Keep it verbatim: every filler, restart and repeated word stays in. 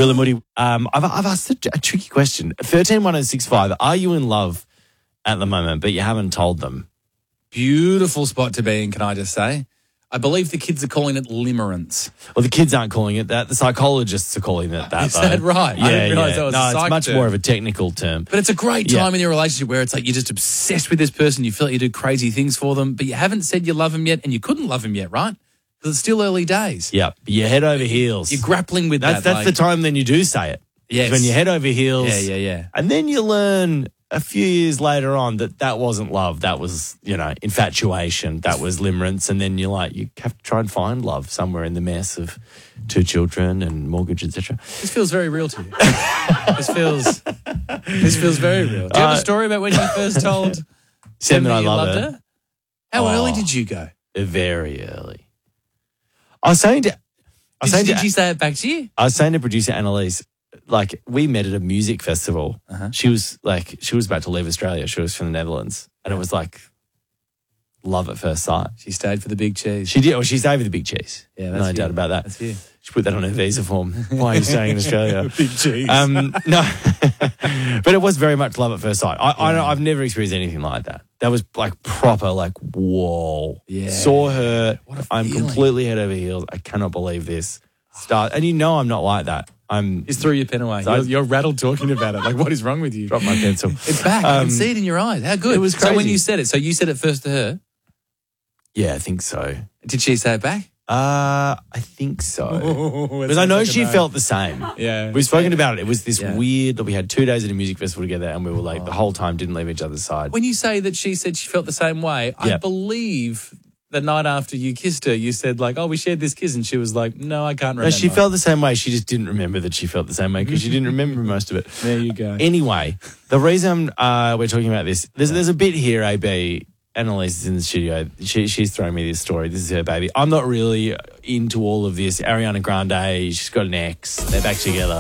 Really, Moody. Um, I've, I've asked a, a tricky question. thirteen one oh six five, are you in love at the moment, but you haven't told them? Beautiful spot to be in, can I just say? I believe the kids are calling it limerence. Well, the kids aren't calling it that. The psychologists are calling it that, Is though. that right? Yeah, I didn't realise yeah. that was no, a it's psych much term. more of a technical term. But it's a great time Yeah. in your relationship where it's like you're just obsessed with this person. You feel like you do crazy things for them, but you haven't said you love them yet, and you couldn't love them yet, right? Because it's still early days. Yeah, you're head over heels. You're grappling with That's that. that's like, the time then you do say it. Yes. When you're head over heels. Yeah, yeah, yeah. And then you learn a few years later on that that wasn't love. That was, you know, infatuation. That was limerence. And then you're like, you have to try and find love somewhere in the mess of two children and mortgage, et cetera. This feels very real to you. this feels this feels very real. Do you have Uh, a story about when you first told Sam that I you love loved her? her? How Oh. early did you go? Very early. I was saying to, I was Did, saying did to, you say it back to you? I was saying to producer Annalise, like we met at a music festival. Uh-huh. She was like, she was about to leave Australia. She was from the Netherlands, and it was like love at first sight. She stayed for the big cheese. She did. Well, she stayed with the big cheese. Yeah, that's no you. doubt about that. That's you. She put that on her visa form. Why are you staying in Australia? Big cheese. Um, no, but it was very much love at first sight. I, I don't, I've never experienced anything like that. That was like proper, like whoa. Yeah. Saw her. What a I'm feeling. completely head over heels. I cannot believe this. Start, and you know I'm not like that. I'm Just threw your pen away. So I- You're, you're rattled talking about it. Like, what is wrong with you? drop my pencil. It's back. I Um, can see it in your eyes. How good. it was So when crazy. you said it, so you said it first to her. Yeah, I think so. Did she say it back? Uh, I think so. Because I know she felt the same. Yeah. We've spoken about it. It was this Yeah. weird that we had two days at a music festival together, and we were like the whole time didn't leave each other's side. When you say that she said she felt the same way, I Yeah. believe the night after you kissed her, you said like, oh, we shared this kiss. And she was like, no, I can't remember. No, she felt the same way. She just didn't remember that she felt the same way because she didn't remember most of it. There you go. Anyway, the reason uh, we're talking about this, there's, there's a bit here, A B. Annalise is in the studio. She, she's throwing me this story. This is her baby. I'm not really into all of this. Ariana Grande, she's got an ex. They're back together.